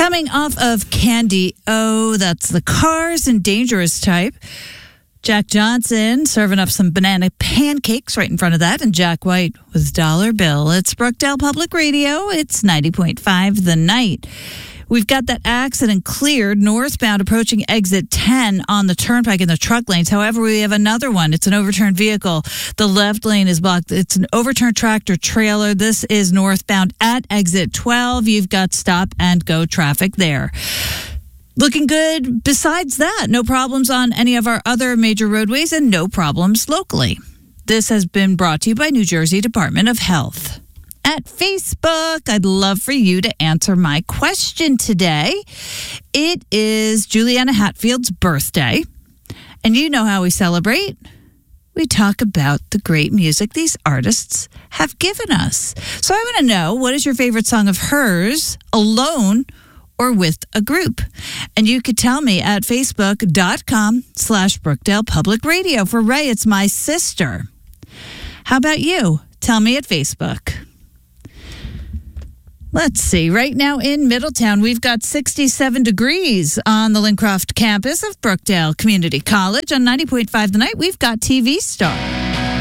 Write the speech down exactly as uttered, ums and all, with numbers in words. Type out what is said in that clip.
Coming off of Candy O, that's the Cars and Dangerous type. Jack Johnson serving up some banana pancakes right in front of that, and Jack White with Dollar Bill. It's Brookdale Public Radio. It's ninety point five The Night. We've got that accident cleared northbound approaching exit ten on the turnpike in the truck lanes. However, we have another one. It's an overturned vehicle. The left lane is blocked. It's an overturned tractor trailer. This is northbound at exit twelve. You've got stop and go traffic there. Looking good besides that. No problems on any of our other major roadways and no problems locally. This has been brought to you by New Jersey Department of Health. At Facebook, I'd love for you to answer my question today. It is Juliana Hatfield's birthday. And you know how we celebrate. We talk about the great music these artists have given us. So I want to know, what is your favorite song of hers, alone or with a group? And you could tell me at facebook.com slash Brookdale Public Radio. For Ray, it's my sister. How about you? Tell me at Facebook. Let's see. Right now in Middletown, we've got sixty-seven degrees on the Lincroft campus of Brookdale Community College. On ninety point five The Night, we've got T V Star.